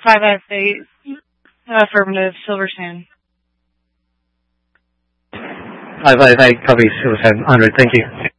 5S8, affirmative, Silverton. 558, copy, Silverton, 100, thank you.